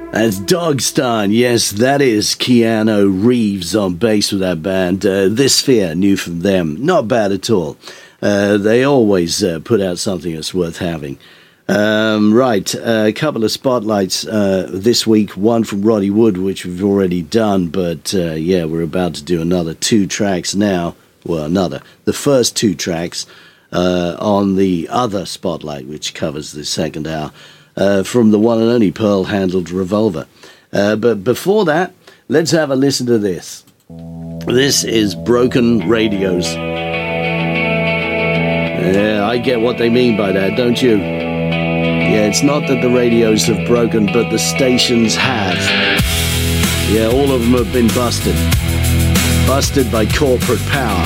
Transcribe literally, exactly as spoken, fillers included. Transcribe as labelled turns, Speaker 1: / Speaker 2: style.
Speaker 1: That's Dogstar. Yes, that is Keanu Reeves on bass with that band. Uh, This Sphere, new from them. Not bad at all. Uh, they always uh, put out something that's worth having. Um, right, uh, a couple of spotlights uh, this week. One from Roddy Wood, which we've already done. But, uh, yeah, we're about to do another two tracks now. Well, another. The first two tracks uh, on the other spotlight, which covers the second hour. Uh, from the one and only Pearl-handled Revolver. Uh, but before that, let's have a listen to this. This is Broken Radios. Yeah, I get what they mean by that, don't you? Yeah, it's not that the radios have broken, but the stations have. Yeah, all of them have been busted. Busted by corporate power.